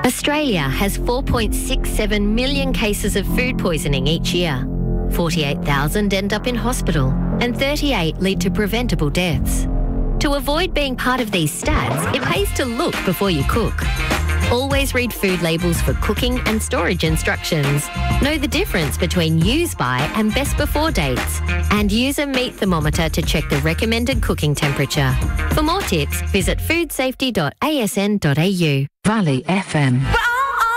Australia has 4.67 million cases of food poisoning each year. 48,000 end up in hospital and 38 lead to preventable deaths. To avoid being part of these stats, it pays to look before you cook. Always read food labels for cooking and storage instructions. Know the difference between use by and best before dates. And use a meat thermometer to check the recommended cooking temperature. For more tips, visit foodsafety.asn.au. Valley FM.